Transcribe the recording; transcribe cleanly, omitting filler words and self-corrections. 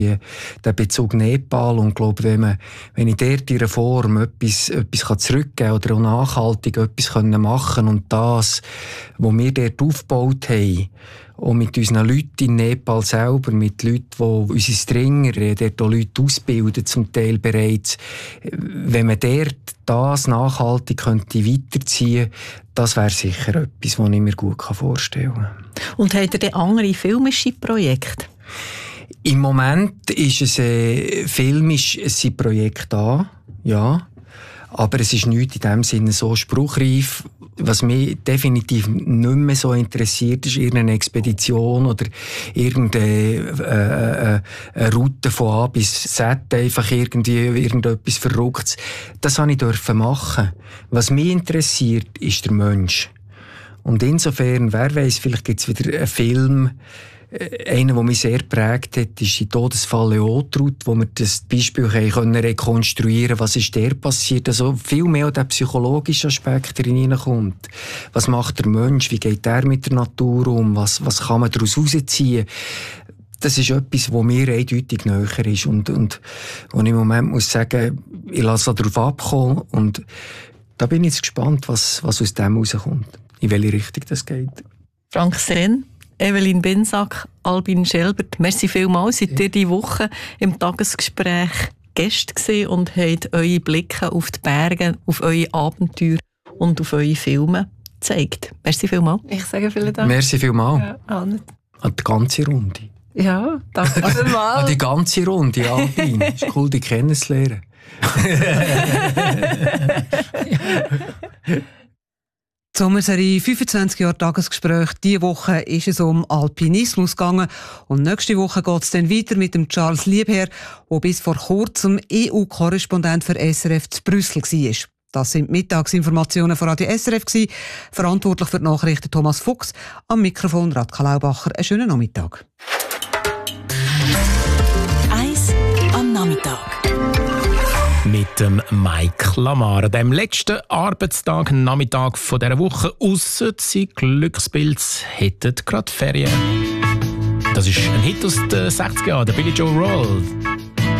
Der Bezug Nepal und glaube, wenn ich dort in einer Form etwas zurückgeben kann oder auch nachhaltig etwas machen können und das, was wir dort aufgebaut haben, auch mit unseren Leuten in Nepal selber, mit Leuten, die unsere Stringer, dort auch Leute ausbilden, zum Teil bereits, wenn man dort das nachhaltig könnte weiterziehen könnte, das wäre sicher etwas, was ich mir gut vorstellen kann. Und habt ihr denn andere filmische Projekte? Im Moment ist es filmisch ein Projekt da, ja. Aber es ist nichts in dem Sinne so spruchreif. Was mich definitiv nicht mehr so interessiert, ist irgendeine Expedition oder irgendeine Route von A bis Z, einfach irgendetwas Verrücktes. Das durfte ich machen. Was mich interessiert, ist der Mensch. Und insofern, wer weiss, vielleicht gibt es wieder einen Film. Einer, der mich sehr geprägt hat, ist die Todesfall Leotrud, wo wir das Beispiel rekonstruieren können, was ist der passiert. Also viel mehr der psychologische Aspekt hineinkommt. Was macht der Mensch? Wie geht der mit der Natur um? Was kann man daraus herausziehen? Das ist etwas, was mir eindeutig näher ist. Und ich im Moment muss sagen, ich lasse darauf abkommen. Und da bin ich jetzt gespannt, was aus dem rauskommt. In welche Richtung das geht. Frank Sen, Evelyn Bensack, Albin Schelbert, merci vielmals. Seid ihr diese Woche im Tagesgespräch Gäste gewesen und habt eure Blicke auf die Berge, auf eure Abenteuer und auf eure Filme gezeigt. Merci vielmals. Ich sage vielen Dank. Merci vielmals. Ja, an die ganze Runde. Ja, danke vielmals. An die ganze Runde, Albin. Es ist cool, dich kennenzulernen. Die Sommerserie 25 Jahre Tagesgespräch. Diese Woche ist es um Alpinismus gegangen. Und nächste Woche geht es dann weiter mit dem Charles Liebherr, der bis vor kurzem EU-Korrespondent für SRF zu Brüssel war. Das sind die Mittagsinformationen von Radio SRF gewesen. Verantwortlich für die Nachrichten Thomas Fuchs. Am Mikrofon Radka Laubacher. Einen schönen Nachmittag. 1 am Nachmittag. Mit dem Mike Lamar, dem letzten Arbeitstag, Nachmittag von dieser Woche, ausser sie Glückspilz hätten gerade Ferien. Das ist ein Hit aus den 60er Jahren, der Billy Joe Roll.